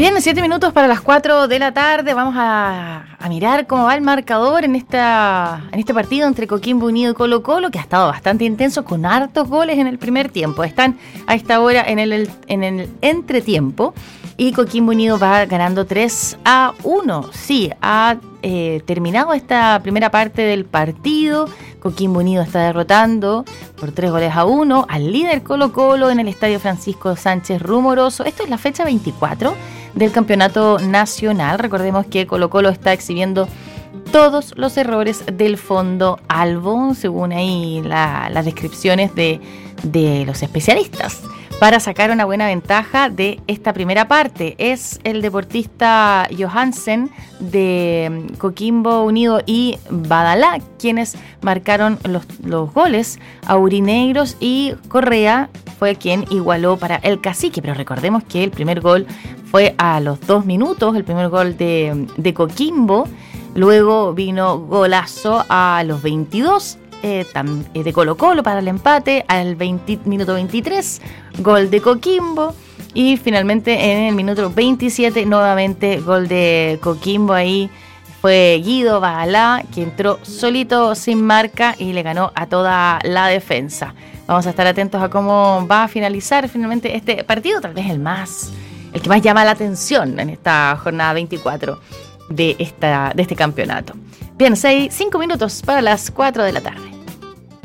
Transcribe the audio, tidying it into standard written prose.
Bien, 7 minutos para las 4 de la tarde. Vamos a mirar cómo va el marcador en este partido entre Coquimbo Unido y Colo-Colo, que ha estado bastante intenso, con hartos goles en el primer tiempo. Están a esta hora en el entretiempo y Coquimbo Unido va ganando 3-1. Sí, ha terminado esta primera parte del partido. Coquimbo Unido está derrotando por 3-1 al líder Colo-Colo en el Estadio Francisco Sánchez Rumoroso. Esto es la fecha 24 del campeonato nacional. Recordemos que Colo-Colo está exhibiendo todos los errores del fondo Albo, según ahí las descripciones de los especialistas, para sacar una buena ventaja de esta primera parte. Es el deportista Johansen de Coquimbo Unido y Badalá quienes marcaron los goles aurinegros, y Correa fue quien igualó para el Cacique. Pero recordemos que el primer gol fue a los 2 minutos, el primer gol de Coquimbo. Luego vino golazo a los 22 de Colo-Colo para el empate, al minuto 23, gol de Coquimbo, y finalmente en el minuto 27 nuevamente gol de Coquimbo. Ahí fue Guido Badalá, que entró solito sin marca y le ganó a toda la defensa. Vamos a estar atentos a cómo va a finalizar finalmente este partido, tal vez el que más llama la atención en esta jornada 24 de este campeonato. Bien, 5 minutos para las 4 de la tarde.